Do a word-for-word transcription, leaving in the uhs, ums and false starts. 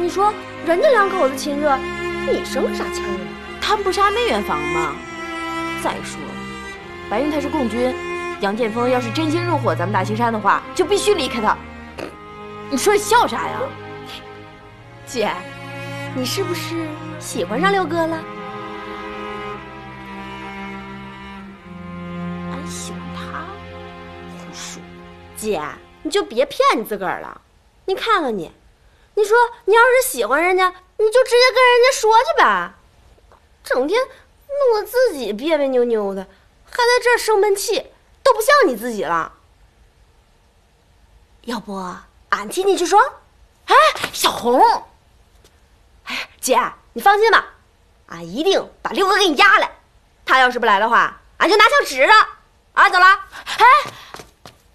你说人家两口子亲热，你生啥气儿啊？ 他们不是还没圆房吗？再说，白云他是共军，杨建锋要是真心入伙咱们大青山的话，就必须离开他。你说你笑啥呀？ 姐，你是不是喜欢上六哥了？ 俺喜欢他？胡说！ 姐，你就别骗你自个儿了。你看看你，你说你要是喜欢人家，你就直接跟人家说去呗，整天弄得自己别别扭扭的，还在这儿生闷气，都不像你自己了。要不俺替你去说？ 哎，小红， 哎，姐，你放心吧，俺一定把六哥给你压来。他要是不来的话，俺就拿枪指着。俺走了。 哎。